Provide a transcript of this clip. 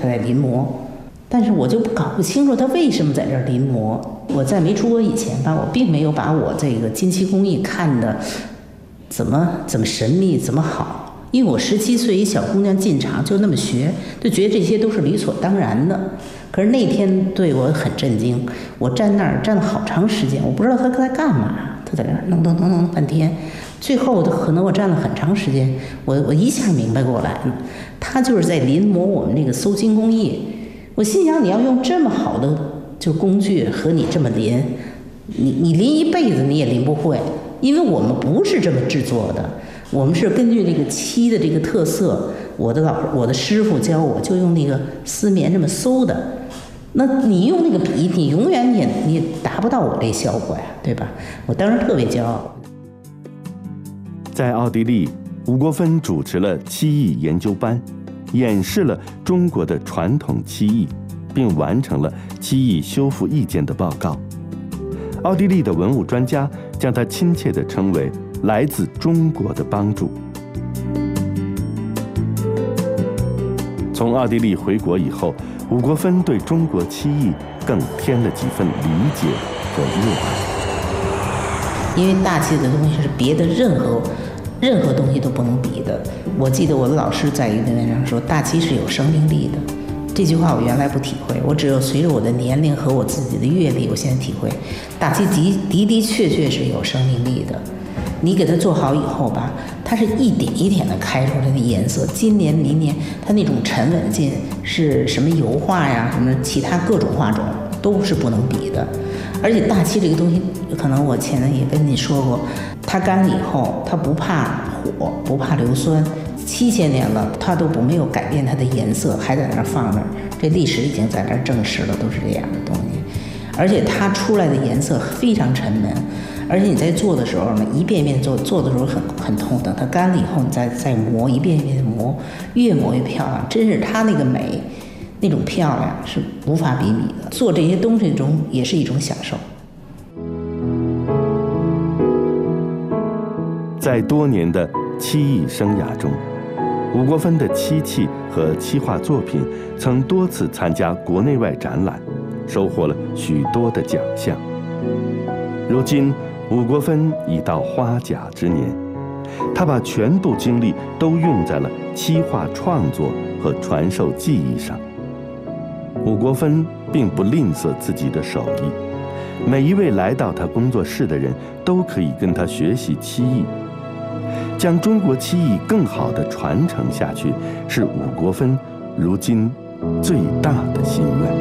他在临摹，但是我就搞不清楚他为什么在这儿临摹。我在没出国以前吧，我并没有把我这个金漆工艺看得怎么神秘，怎么好。因为我17岁一小姑娘进厂就那么学，就觉得这些都是理所当然的。可是那天对我很震惊，我站那儿站了好长时间，我不知道他在干嘛，他在那儿弄半天。最后可能我站了很长时间，我一下明白过来了，他就是在临摹我们这个镂金工艺。我心想，你要用这么好的就工具和你这么临，你临一辈子你也临不会，因为我们不是这么制作的，我们是根据这个漆的这个特色，我的师傅教我就用那个丝棉这么馊的，那你用那个笔，你永远你也达不到我这效果呀，对吧？我当时特别骄傲。 在奥地利，吴国芬主持了漆艺研究班，演示了中国的传统漆艺，并完成了漆艺修复意见的报告。奥地利的文物专家将他亲切地称为来自中国的帮助。从奥地利回国以后，吴国芬对中国漆艺更添了几分理解和热爱。 因为大漆的东西是别的任何东西都不能比的。我记得我的老师在一个文章说，大漆是有生命力的。这句话我原来不体会，我只有随着我的年龄和我自己的阅历，我现在体会，大漆的确是有生命力的。你给它做好以后吧，它是一点一点的开出来的颜色，今年明年它那种沉稳劲是什么油画呀，什么其他各种画种都是不能比的。而且大漆这个东西，可能我前面也跟你说过，它干了以后，它不怕火，不怕硫酸，7000年了，它都没有改变它的颜色，还在那儿放着。这历史已经在那儿证实了，都是这样的东西。而且它出来的颜色非常沉闷，而且你在做的时候呢，一遍一遍做的时候很痛，等它干了以后，你再磨，一遍一遍磨，越磨越漂亮。真是它那个美。那种漂亮是无法比拟的，做这些东西中也是一种享受。 在多年的漆艺生涯中，吴国芬的漆器和漆画作品曾多次参加国内外展览，收获了许多的奖项。如今，吴国芬已到花甲之年，他把全部精力都用在了漆画创作和传授技艺上。吴国芬并不吝啬自己的手艺，每一位来到他工作室的人都可以跟他学习漆艺。将中国漆艺更好地传承下去，是吴国芬如今最大的心愿。